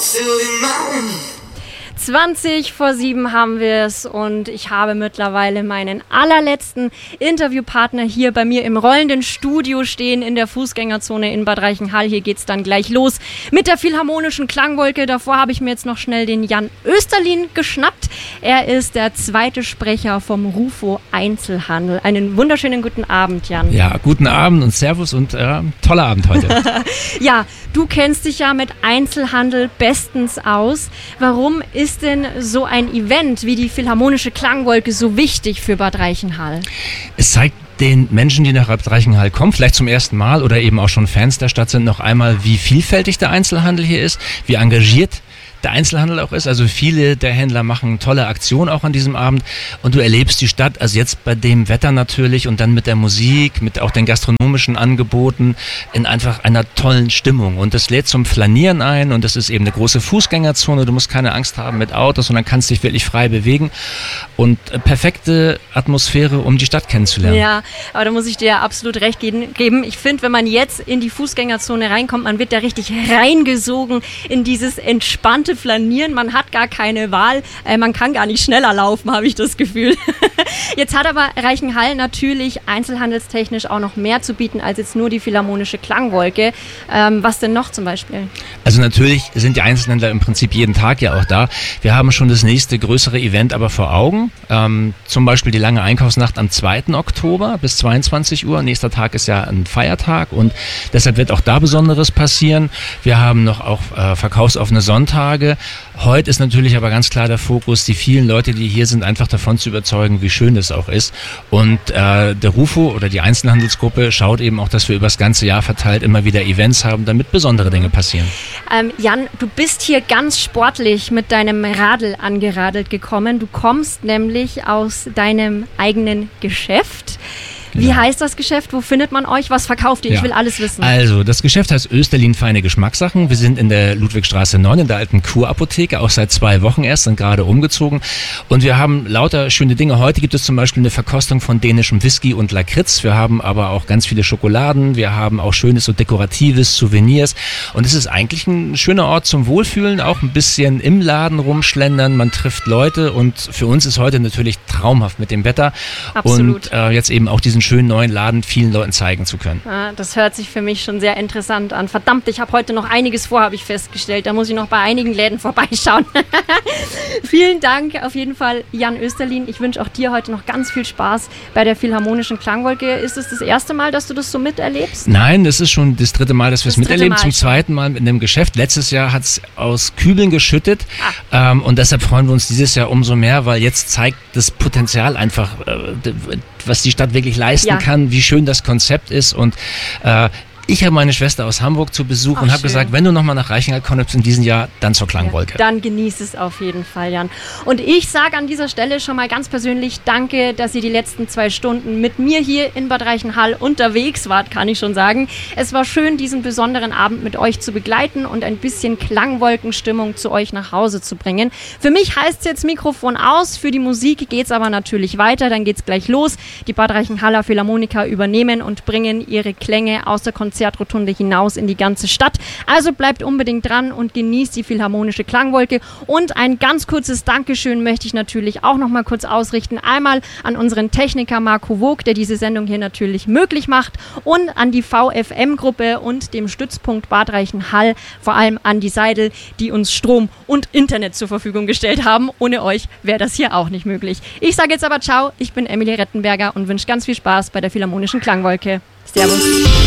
6:20 haben wir es und ich habe mittlerweile meinen allerletzten Interviewpartner hier bei mir im rollenden Studio stehen in der Fußgängerzone in Bad Reichenhall. Hier geht es dann gleich los mit der Philharmonischen Klangwolke. Davor habe ich mir jetzt noch schnell den Jan Österlin geschnappt. Er ist der zweite Sprecher vom Rufo Einzelhandel. Einen wunderschönen guten Abend, Jan. Ja, guten Abend und Servus und toller Abend heute. Ja, du kennst dich ja mit Einzelhandel bestens aus. Warum ist denn so ein Event wie die Philharmonische Klangwolke so wichtig für Bad Reichenhall? Es zeigt den Menschen, die nach Bad Reichenhall kommen, vielleicht zum ersten Mal oder eben auch schon Fans der Stadt sind, noch einmal, wie vielfältig der Einzelhandel hier ist, wie engagiert der Einzelhandel auch ist. Also viele der Händler machen tolle Aktionen auch an diesem Abend und du erlebst die Stadt, also jetzt bei dem Wetter natürlich und dann mit der Musik, mit auch den gastronomischen Angeboten in einfach einer tollen Stimmung und das lädt zum Flanieren ein und das ist eben eine große Fußgängerzone, du musst keine Angst haben mit Autos, sondern kannst dich wirklich frei bewegen und perfekte Atmosphäre, um die Stadt kennenzulernen. Ja, aber da muss ich dir absolut recht geben. Ich finde, wenn man jetzt in die Fußgängerzone reinkommt, man wird da richtig reingesogen in dieses entspannte Flanieren. Man hat gar keine Wahl. Man kann gar nicht schneller laufen, habe ich das Gefühl. Jetzt hat aber Reichenhall natürlich einzelhandelstechnisch auch noch mehr zu bieten als jetzt nur die Philharmonische Klangwolke. Was denn noch zum Beispiel? Also natürlich sind die Einzelhändler im Prinzip jeden Tag ja auch da. Wir haben schon das nächste größere Event aber vor Augen. Zum Beispiel die lange Einkaufsnacht am 2. Oktober bis 22 Uhr. Nächster Tag ist ja ein Feiertag und deshalb wird auch da Besonderes passieren. Wir haben noch auch verkaufsoffene Sonntage. Heute ist natürlich aber ganz klar der Fokus, die vielen Leute, die hier sind, einfach davon zu überzeugen, wie schön es auch ist. Und der Rufo oder die Einzelhandelsgruppe schaut eben auch, dass wir über das ganze Jahr verteilt immer wieder Events haben, damit besondere Dinge passieren. Jan, du bist hier ganz sportlich mit deinem Radl angeradelt gekommen. Du kommst nämlich aus deinem eigenen Geschäft. Wie heißt das Geschäft? Wo findet man euch? Was verkauft ihr? Ich will alles wissen. Also, das Geschäft heißt Österlin Feine Geschmackssachen. Wir sind in der Ludwigstraße 9 in der alten Kurapotheke, auch seit 2 Wochen erst, sind gerade umgezogen. Und wir haben lauter schöne Dinge. Heute gibt es zum Beispiel eine Verkostung von dänischem Whisky und Lakritz. Wir haben aber auch ganz viele Schokoladen. Wir haben auch schönes und dekoratives Souvenirs. Und es ist eigentlich ein schöner Ort zum Wohlfühlen, auch ein bisschen im Laden rumschlendern. Man trifft Leute und für uns ist heute natürlich traumhaft mit dem Wetter. Absolut. Und jetzt eben auch diesen schönen neuen Laden vielen Leuten zeigen zu können. Ja, das hört sich für mich schon sehr interessant an. Verdammt, ich habe heute noch einiges vor, habe ich festgestellt. Da muss ich noch bei einigen Läden vorbeischauen. Vielen Dank auf jeden Fall, Jan Österlin. Ich wünsche auch dir heute noch ganz viel Spaß bei der Philharmonischen Klangwolke. Ist es das erste Mal, dass du das so miterlebst? Nein, das ist schon das 3. Mal, dass wir es miterleben. Zum 2. Mal in dem Geschäft. Letztes Jahr hat es aus Kübeln geschüttet und deshalb freuen wir uns dieses Jahr umso mehr, weil jetzt zeigt das Potenzial einfach, was die Stadt wirklich leisten kann, wie schön das Konzept ist und ich habe meine Schwester aus Hamburg zu Besuch und habe gesagt, wenn du nochmal nach Reichenhall kommst in diesem Jahr, dann zur Klangwolke. Dann genieß es auf jeden Fall, Jan. Und ich sage an dieser Stelle schon mal ganz persönlich danke, dass ihr die letzten 2 Stunden mit mir hier in Bad Reichenhall unterwegs wart, kann ich schon sagen. Es war schön, diesen besonderen Abend mit euch zu begleiten und ein bisschen Klangwolkenstimmung zu euch nach Hause zu bringen. Für mich heißt es jetzt Mikrofon aus, für die Musik geht es aber natürlich weiter, dann geht es gleich los. Die Bad Reichenhaller Philharmoniker übernehmen und bringen ihre Klänge aus der Konzertrotunde hinaus in die ganze Stadt. Also bleibt unbedingt dran und genießt die Philharmonische Klangwolke. Und ein ganz kurzes Dankeschön möchte ich natürlich auch noch mal kurz ausrichten. Einmal an unseren Techniker Marco Vogt, der diese Sendung hier natürlich möglich macht, und an die VFM-Gruppe und dem Stützpunkt Bad Reichenhall, vor allem an die Seidel, die uns Strom und Internet zur Verfügung gestellt haben. Ohne euch wäre das hier auch nicht möglich. Ich sage jetzt aber ciao, ich bin Emilie Rettenberger und wünsche ganz viel Spaß bei der Philharmonischen Klangwolke. Servus.